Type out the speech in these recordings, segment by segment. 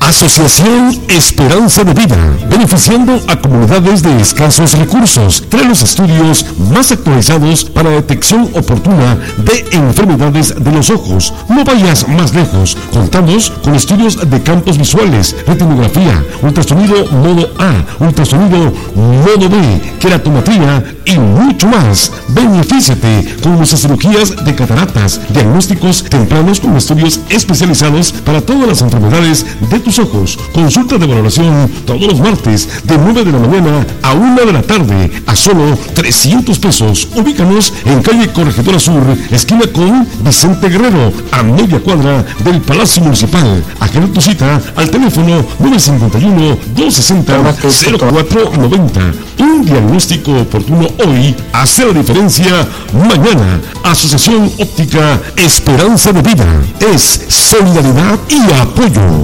Asociación Esperanza de Vida, beneficiando a comunidades de escasos recursos. Trae los estudios más actualizados para detección oportuna de enfermedades de los ojos. No vayas más lejos. Contamos con estudios de campos visuales, retinografía, ultrasonido modo A, ultrasonido modo B, queratometría y mucho más. Benefíciate con nuestras cirugías de cataratas, diagnósticos tempranos con estudios especializados para todas las enfermedades de tus ojos. Consulta de valoración todos los martes de 9 de la mañana a 1 de la tarde a solo 300 pesos. Ubícanos en calle Corregidora Sur, esquina con Vicente Guerrero, a media cuadra del Palacio Municipal. Agenda tu cita al teléfono 951-260-0490. Un diagnóstico oportuno hoy hace la diferencia mañana. Asociación Óptica Esperanza de Vida. Es solidaridad y apoyo.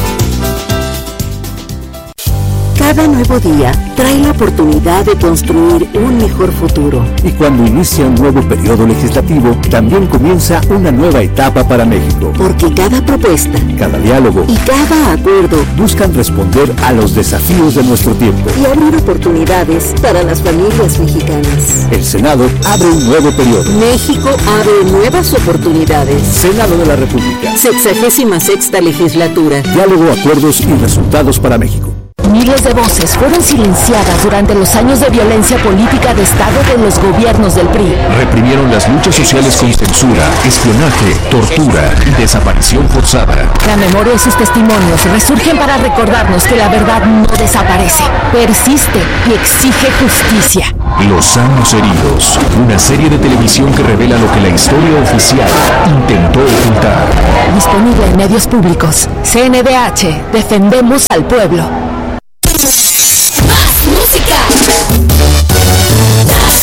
Cada nuevo día trae la oportunidad de construir un mejor futuro. Y cuando inicia un nuevo periodo legislativo, también comienza una nueva etapa para México. Porque cada propuesta, cada diálogo y cada acuerdo buscan responder a los desafíos de nuestro tiempo y abrir oportunidades para las familias mexicanas. El Senado abre un nuevo periodo. México abre nuevas oportunidades. Senado de la República. 66ª legislatura. Diálogo, acuerdos y resultados para México. Miles de voces fueron silenciadas durante los años de violencia política de Estado de los gobiernos del PRI. Reprimieron las luchas sociales con censura, espionaje, tortura y desaparición forzada. La memoria y sus testimonios resurgen para recordarnos que la verdad no desaparece, persiste y exige justicia. Los años heridos, una serie de televisión que revela lo que la historia oficial intentó ocultar. Disponible en medios públicos. CNDH, defendemos al pueblo. Más música. La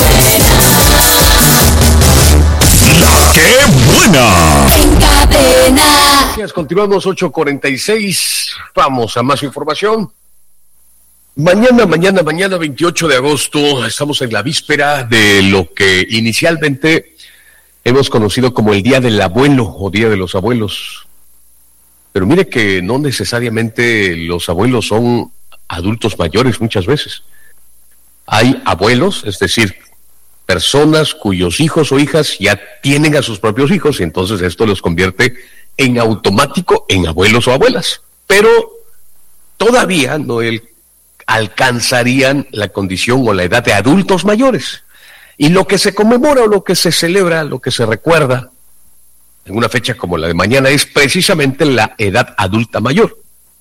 que buena. En cadena. Continuamos 8:46. Vamos a más información. Mañana 28 de agosto, estamos en la víspera de lo que inicialmente hemos conocido como el Día del Abuelo o Día de los Abuelos. Pero mire que no necesariamente los abuelos son adultos mayores muchas veces. Hay abuelos, es decir, personas cuyos hijos o hijas ya tienen a sus propios hijos y entonces esto los convierte en automático en abuelos o abuelas. Pero todavía no alcanzarían la condición o la edad de adultos mayores. Y lo que se conmemora o lo que se celebra, lo que se recuerda en una fecha como la de mañana es precisamente la edad adulta mayor.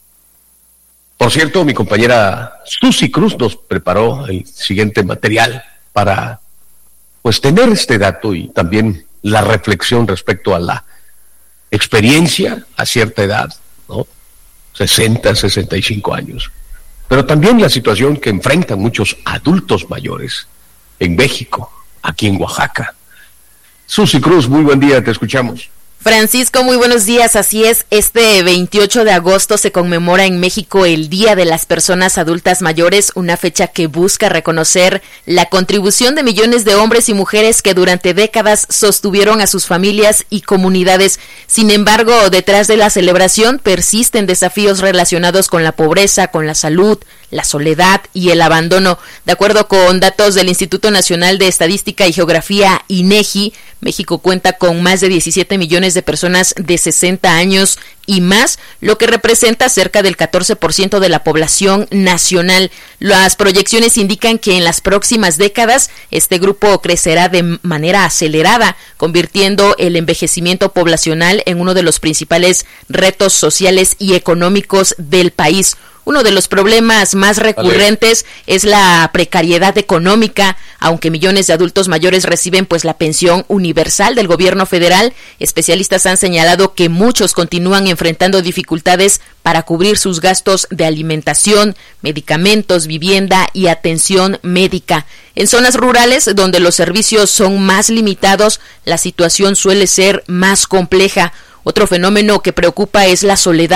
Por cierto, mi compañera Susi Cruz nos preparó el siguiente material para tener este dato y también la reflexión respecto a la experiencia a cierta edad, ¿no? 60, 65 años. Pero también la situación que enfrentan muchos adultos mayores en México, aquí en Oaxaca. Susi Cruz, muy buen día, te escuchamos. Francisco, muy buenos días. Así es, este 28 de agosto se conmemora en México el Día de las Personas Adultas Mayores, una fecha que busca reconocer la contribución de millones de hombres y mujeres que durante décadas sostuvieron a sus familias y comunidades. Sin embargo, detrás de la celebración persisten desafíos relacionados con la pobreza, con la salud, la soledad y el abandono. De acuerdo con datos del Instituto Nacional de Estadística y Geografía, INEGI, México cuenta con más de 17 millones de personas de 60 años y más, lo que representa cerca del 14% de la población nacional. Las proyecciones indican que en las próximas décadas este grupo crecerá de manera acelerada, convirtiendo el envejecimiento poblacional en uno de los principales retos sociales y económicos del país. Uno de los problemas más recurrentes es la precariedad económica. Aunque millones de adultos mayores reciben la pensión universal del gobierno federal, especialistas han señalado que muchos continúan enfrentando dificultades para cubrir sus gastos de alimentación, medicamentos, vivienda y atención médica. En zonas rurales, donde los servicios son más limitados, la situación suele ser más compleja. Otro fenómeno que preocupa es la soledad.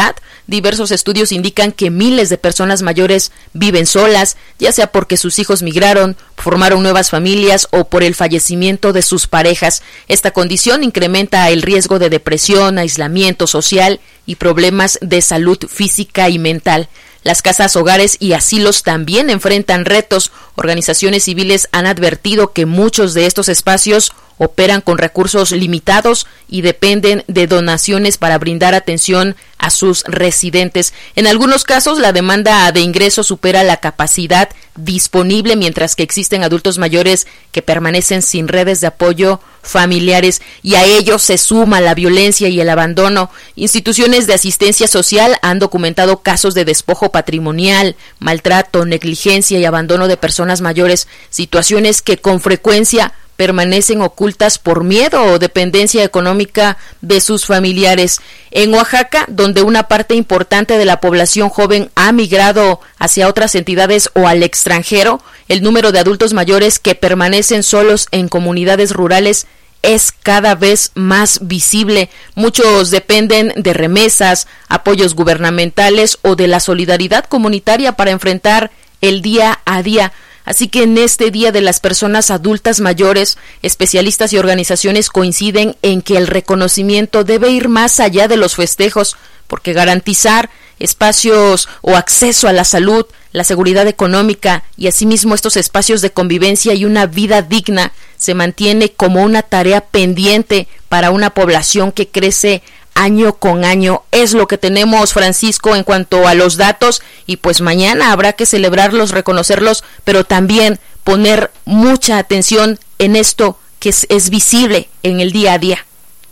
diversos estudios indican que miles de personas mayores viven solas, ya sea porque sus hijos migraron, formaron nuevas familias o por el fallecimiento de sus parejas. Esta condición incrementa el riesgo de depresión, aislamiento social y problemas de salud física y mental. Las casas, hogares y asilos también enfrentan retos. Organizaciones civiles han advertido que muchos de estos espacios operan con recursos limitados y dependen de donaciones para brindar atención a sus residentes. En algunos casos, la demanda de ingresos supera la capacidad disponible, mientras que existen adultos mayores que permanecen sin redes de apoyo familiares, y a ello se suma la violencia y el abandono. Instituciones de asistencia social han documentado casos de despojo patrimonial, maltrato, negligencia y abandono de personas mayores, situaciones que con frecuencia permanecen ocultas por miedo o dependencia económica de sus familiares. En Oaxaca, donde una parte importante de la población joven ha migrado hacia otras entidades o al extranjero, el número de adultos mayores que permanecen solos en comunidades rurales es cada vez más visible. Muchos dependen de remesas, apoyos gubernamentales o de la solidaridad comunitaria para enfrentar el día a día. Así que en este Día de las Personas Adultas Mayores, especialistas y organizaciones coinciden en que el reconocimiento debe ir más allá de los festejos, porque garantizar espacios o acceso a la salud, la seguridad económica y asimismo estos espacios de convivencia y una vida digna se mantiene como una tarea pendiente para una población que crece año con año. Es lo que tenemos, Francisco, en cuanto a los datos, y pues mañana habrá que celebrarlos, reconocerlos, pero también poner mucha atención en esto que es visible en el día a día.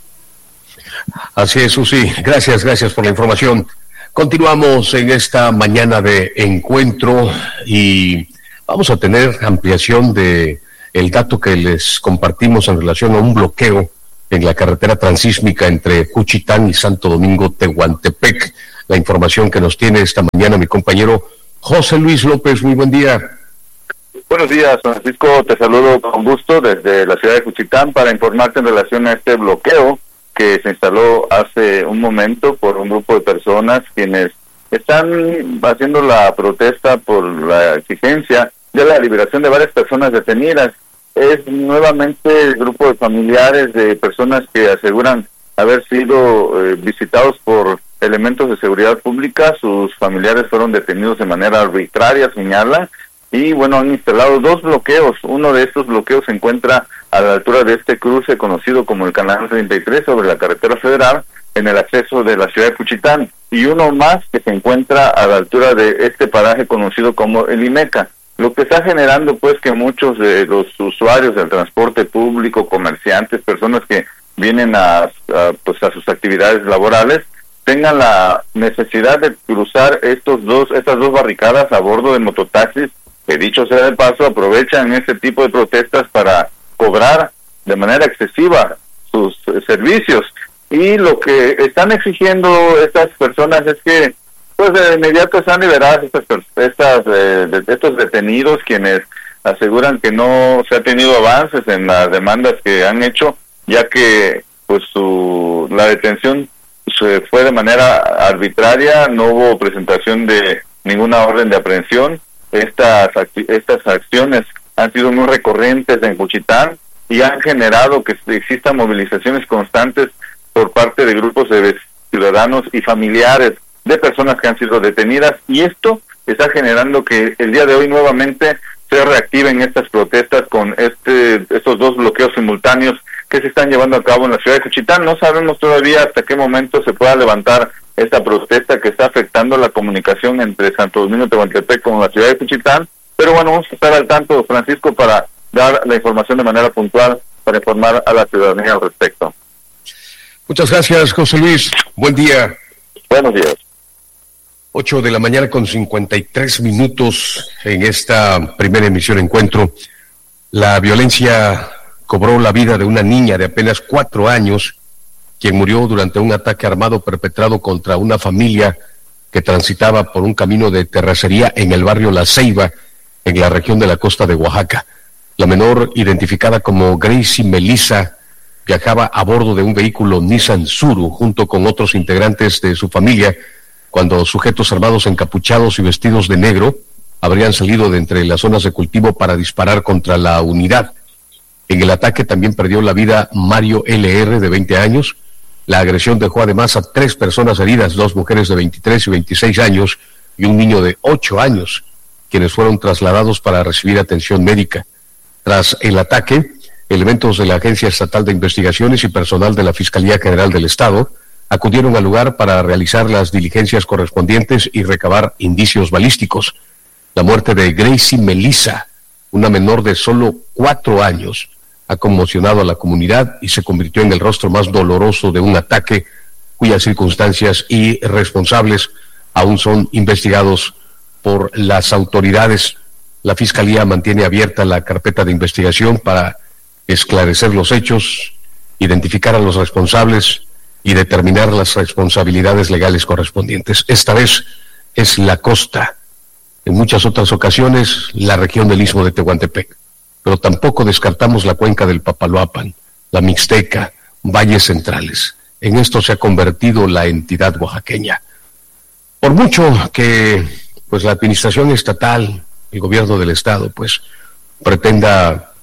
Así es, Susi. Gracias por la información. Continuamos en esta mañana de encuentro y vamos a tener ampliación de el dato que les compartimos en relación a un bloqueo en la carretera transísmica entre Juchitán y Santo Domingo Tehuantepec. La información que nos tiene esta mañana mi compañero José Luis López. Muy buen día. Buenos días, Francisco. Te saludo con gusto desde la ciudad de Juchitán para informarte en relación a este bloqueo que se instaló hace un momento por un grupo de personas quienes están haciendo la protesta por la exigencia de la liberación de varias personas detenidas. Es nuevamente el grupo de familiares de personas que aseguran haber sido visitados por elementos de seguridad pública. Sus familiares fueron detenidos de manera arbitraria, señala, y bueno, han instalado 2 bloqueos. Uno de estos bloqueos se encuentra a la altura de este cruce conocido como el Canal 33 sobre la carretera federal en el acceso de la ciudad de Juchitán, y uno más que se encuentra a la altura de este paraje conocido como el Imeca. Lo que está generando pues que muchos de los usuarios del transporte público, comerciantes, personas que vienen a sus actividades laborales, tengan la necesidad de cruzar estas dos barricadas a bordo de mototaxis, que dicho sea de paso, aprovechan este tipo de protestas para cobrar de manera excesiva sus servicios. Y lo que están exigiendo estas personas es que pues de inmediato sean liberadas estos detenidos, quienes aseguran que no se ha tenido avances en las demandas que han hecho, ya que pues la detención se fue de manera arbitraria, no hubo presentación de ninguna orden de aprehensión. Estas acciones han sido muy recurrentes en Juchitán y han generado que existan movilizaciones constantes por parte de grupos de ciudadanos y familiares de personas que han sido detenidas, y esto está generando que el día de hoy nuevamente se reactiven estas protestas con estos 2 bloqueos simultáneos que se están llevando a cabo en la ciudad de Juchitán. No sabemos todavía hasta qué momento se pueda levantar esta protesta que está afectando la comunicación entre Santo Domingo Tehuantepec con la ciudad de Juchitán, pero bueno, vamos a estar al tanto, Francisco, para dar la información de manera puntual, para informar a la ciudadanía al respecto. Muchas gracias, José Luis. Buen día. Buenos días. 8 de la mañana con 53 minutos en esta primera emisión Encuentro. La violencia cobró la vida de una niña de apenas 4 años, quien murió durante un ataque armado perpetrado contra una familia que transitaba por un camino de terracería en el barrio La Ceiba, en la región de la costa de Oaxaca. La menor, identificada como Gracie Melissa, viajaba a bordo de un vehículo Nissan Suru junto con otros integrantes de su familia cuando sujetos armados encapuchados y vestidos de negro habrían salido de entre las zonas de cultivo para disparar contra la unidad. En el ataque también perdió la vida Mario LR, de 20 años. La agresión dejó además a 3 personas heridas, 2 mujeres de 23 y 26 años y un niño de 8 años, quienes fueron trasladados para recibir atención médica. Tras el ataque, elementos de la Agencia Estatal de Investigaciones y personal de la Fiscalía General del Estado acudieron al lugar para realizar las diligencias correspondientes y recabar indicios balísticos. La muerte de Gracie Melissa, una menor de solo 4 años, ha conmocionado a la comunidad y se convirtió en el rostro más doloroso de un ataque cuyas circunstancias y responsables aún son investigados por las autoridades. La Fiscalía mantiene abierta la carpeta de investigación para esclarecer los hechos, identificar a los responsables y determinar las responsabilidades legales correspondientes. Esta vez es la costa, en muchas otras ocasiones la región del Istmo de Tehuantepec, pero tampoco descartamos la cuenca del Papaloapan, la Mixteca, valles centrales. En esto se ha convertido la entidad oaxaqueña. Por mucho que pues la administración estatal, el gobierno del estado, pues pretenda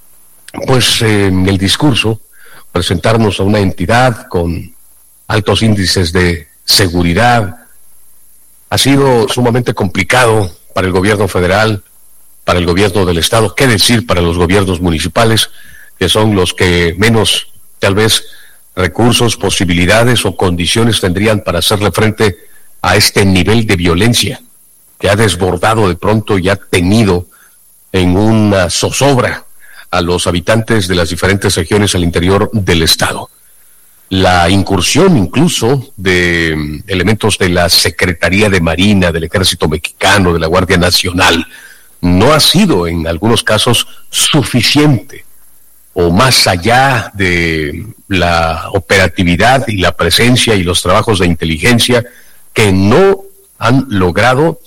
en el discurso presentarnos a una entidad con altos índices de seguridad, ha sido sumamente complicado para el gobierno federal, para el gobierno del estado, qué decir para los gobiernos municipales, que son los que menos, tal vez, recursos, posibilidades o condiciones tendrían para hacerle frente a este nivel de violencia que ha desbordado de pronto y ha tenido en una zozobra a los habitantes de las diferentes regiones al interior del estado. La incursión incluso de elementos de la Secretaría de Marina, del Ejército Mexicano, de la Guardia Nacional, no ha sido en algunos casos suficiente, o más allá de la operatividad y la presencia y los trabajos de inteligencia que no han logrado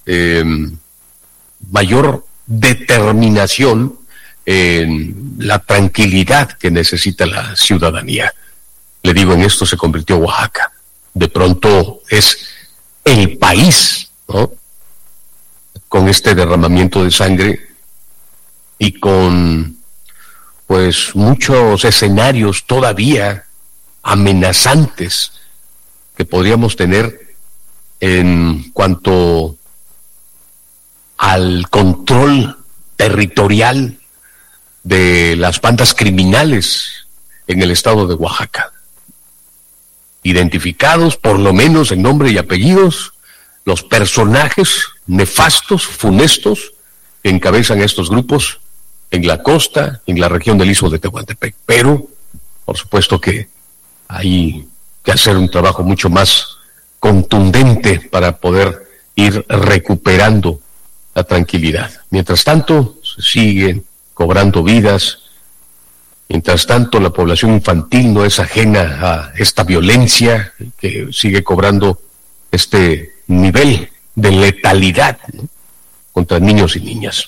mayor determinación en la tranquilidad que necesita la ciudadanía. Le digo, en esto se convirtió Oaxaca. De pronto es el país, ¿no?, con este derramamiento de sangre y con pues muchos escenarios todavía amenazantes que podríamos tener en cuanto al control territorial de las bandas criminales en el estado de Oaxaca. Identificados, por lo menos en nombre y apellidos, los personajes nefastos, funestos, que encabezan estos grupos en la costa, en la región del Istmo de Tehuantepec. Pero, por supuesto que hay que hacer un trabajo mucho más contundente para poder ir recuperando la tranquilidad. Mientras tanto, se siguen cobrando vidas. Mientras tanto, la población infantil no es ajena a esta violencia que sigue cobrando este nivel de letalidad, ¿no?, contra niños y niñas.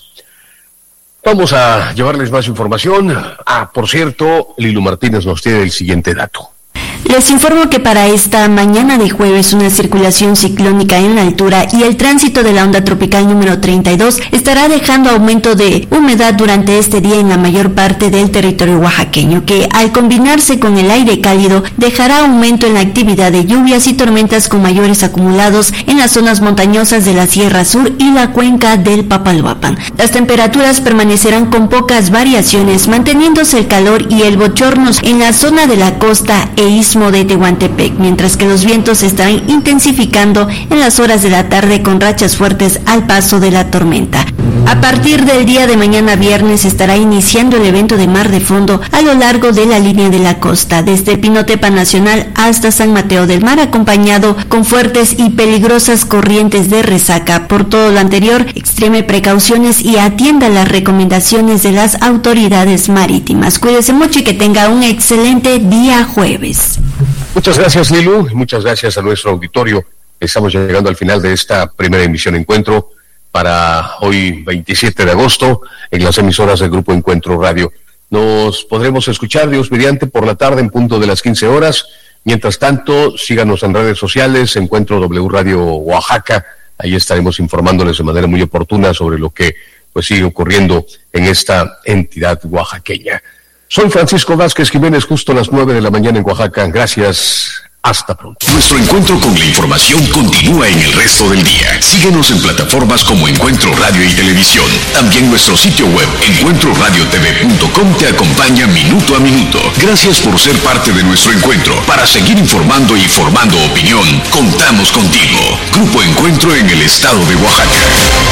Vamos a llevarles más información. Por cierto, Lilu Martínez nos tiene el siguiente dato. Les informo que para esta mañana de jueves una circulación ciclónica en la altura y el tránsito de la onda tropical número 32 estará dejando aumento de humedad durante este día en la mayor parte del territorio oaxaqueño, que al combinarse con el aire cálido dejará aumento en la actividad de lluvias y tormentas con mayores acumulados en las zonas montañosas de la Sierra Sur y la cuenca del Papaloapan. Las temperaturas permanecerán con pocas variaciones, manteniéndose el calor y el bochorno en la zona de la costa e Istmo de Tehuantepec, mientras que los vientos se estarán intensificando en las horas de la tarde con rachas fuertes al paso de la tormenta. A partir del día de mañana viernes estará iniciando el evento de mar de fondo a lo largo de la línea de la costa, desde Pinotepa Nacional hasta San Mateo del Mar, acompañado con fuertes y peligrosas corrientes de resaca. Por todo lo anterior, extreme precauciones y atienda las recomendaciones de las autoridades marítimas. Cuídese mucho y que tenga un excelente día jueves. Muchas gracias, Lilu, y muchas gracias a nuestro auditorio. Estamos llegando al final de esta primera emisión Encuentro para hoy 27 de agosto en las emisoras del Grupo Encuentro Radio. Nos podremos escuchar, Dios mediante, por la tarde en punto de las 15 horas Mientras tanto, síganos en redes sociales, Encuentro W Radio Oaxaca, ahí estaremos informándoles de manera muy oportuna sobre lo que pues sigue ocurriendo en esta entidad oaxaqueña. Soy Francisco Vázquez Jiménez, justo a las 9 de la mañana en Oaxaca. Gracias. Hasta pronto. Nuestro encuentro con la información continúa en el resto del día. Síguenos en plataformas como Encuentro Radio y Televisión. También nuestro sitio web, encuentroradiotv.com, te acompaña minuto a minuto. Gracias por ser parte de nuestro encuentro. Para seguir informando y formando opinión, contamos contigo. Grupo Encuentro en el estado de Oaxaca.